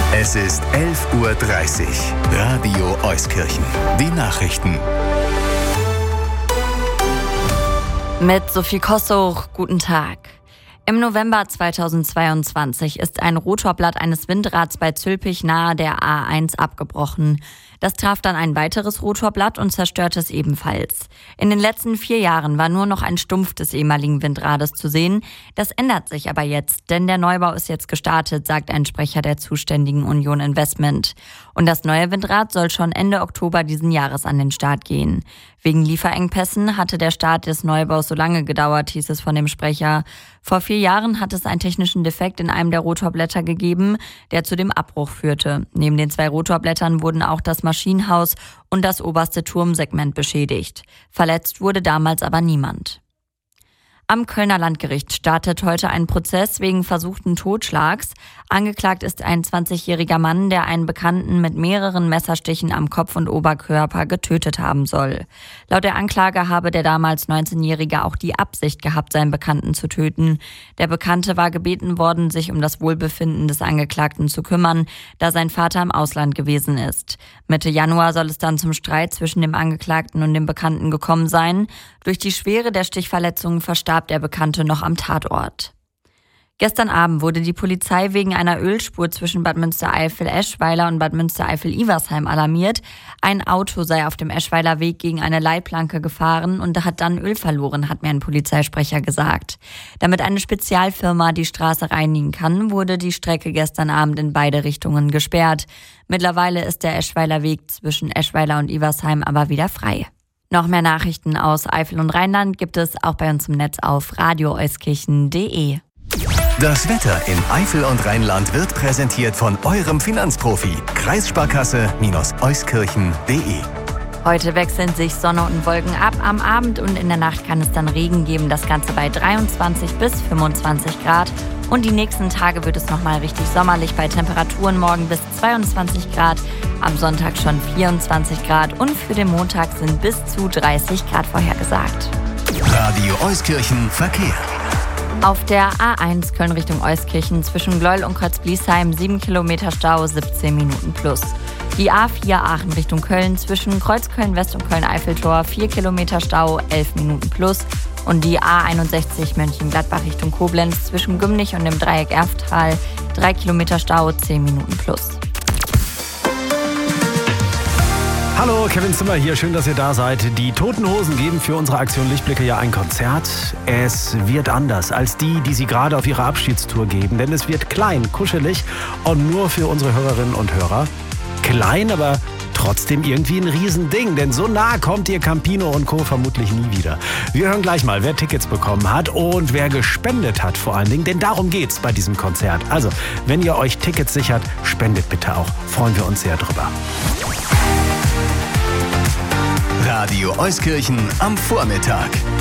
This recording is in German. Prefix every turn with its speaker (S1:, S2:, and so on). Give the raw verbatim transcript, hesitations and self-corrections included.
S1: Es ist elf Uhr dreißig. Radio Euskirchen. Die Nachrichten.
S2: Mit Sophie Kossuch, guten Tag. Im November zweitausendzweiundzwanzig ist ein Rotorblatt eines Windrads bei Zülpich nahe der A eins abgebrochen. Das traf dann ein weiteres Rotorblatt und zerstörte es ebenfalls. In den letzten vier Jahren war nur noch ein Stumpf des ehemaligen Windrades zu sehen. Das ändert sich aber jetzt, denn der Neubau ist jetzt gestartet, sagt ein Sprecher der zuständigen Union Investment. Und das neue Windrad soll schon Ende Oktober diesen Jahres an den Start gehen. Wegen Lieferengpässen hatte der Start des Neubaus so lange gedauert, hieß es von dem Sprecher. Vor vier Jahren hat es einen technischen Defekt in einem der Rotorblätter gegeben, der zu dem Abbruch führte. Neben den zwei Rotorblättern wurden auch das Maschinenhaus und das oberste Turmsegment beschädigt. Verletzt wurde damals aber niemand. Am Kölner Landgericht startet heute ein Prozess wegen versuchten Totschlags. Angeklagt ist ein zwanzigjähriger Mann, der einen Bekannten mit mehreren Messerstichen am Kopf und Oberkörper getötet haben soll. Laut der Anklage habe der damals neunzehnjährige auch die Absicht gehabt, seinen Bekannten zu töten. Der Bekannte war gebeten worden, sich um das Wohlbefinden des Angeklagten zu kümmern, da sein Vater im Ausland gewesen ist. Mitte Januar soll es dann zum Streit zwischen dem Angeklagten und dem Bekannten gekommen sein. Durch die Schwere der Stichverletzungen verstarb der Bekannte noch am Tatort. Gestern Abend wurde die Polizei wegen einer Ölspur zwischen Bad Münstereifel-Eschweiler und Bad Münstereifel-Iversheim alarmiert. Ein Auto sei auf dem Eschweiler Weg gegen eine Leitplanke gefahren und hat dann Öl verloren, hat mir ein Polizeisprecher gesagt. Damit eine Spezialfirma die Straße reinigen kann, wurde die Strecke gestern Abend in beide Richtungen gesperrt. Mittlerweile ist der Eschweiler Weg zwischen Eschweiler und Iversheim aber wieder frei. Noch mehr Nachrichten aus Eifel und Rheinland gibt es auch bei uns im Netz auf radio euskirchen punkt de.
S1: Das Wetter in Eifel und Rheinland wird präsentiert von eurem Finanzprofi. Kreissparkasse-euskirchen punkt de.
S2: Heute wechseln sich Sonne und Wolken ab. Am Abend und in der Nacht kann es dann Regen geben. Das Ganze bei dreiundzwanzig bis fünfundzwanzig Grad. Und die nächsten Tage wird es nochmal richtig sommerlich bei Temperaturen morgen bis zweiundzwanzig Grad. Am Sonntag schon vierundzwanzig Grad. Und für den Montag sind bis zu dreißig Grad vorhergesagt.
S1: Radio Euskirchen Verkehr.
S2: Auf der A eins Köln Richtung Euskirchen zwischen Gleuel und Kreuzbliesheim sieben Kilometer Stau, siebzehn Minuten plus. Die A vier Aachen Richtung Köln zwischen Kreuzköln West und Köln-Eiffeltor vier Kilometer Stau, elf Minuten plus. Und die A einundsechzig Mönchengladbach Richtung Koblenz zwischen Gümnich und dem Dreieck Erftal drei Kilometer Stau, zehn Minuten plus.
S3: Hallo, Kevin Zimmer hier. Schön, dass ihr da seid. Die Toten Hosen geben für unsere Aktion Lichtblicke ja ein Konzert. Es wird anders als die, die sie gerade auf ihrer Abschiedstour geben. Denn es wird klein, kuschelig und nur für unsere Hörerinnen und Hörer. Klein, aber trotzdem irgendwie ein Riesending. Denn so nah kommt ihr Campino und Co. vermutlich nie wieder. Wir hören gleich mal, wer Tickets bekommen hat und wer gespendet hat vor allen Dingen. Denn darum geht's bei diesem Konzert. Also, wenn ihr euch Tickets sichert, spendet bitte auch. Freuen wir uns sehr drüber.
S1: Radio Euskirchen am Vormittag.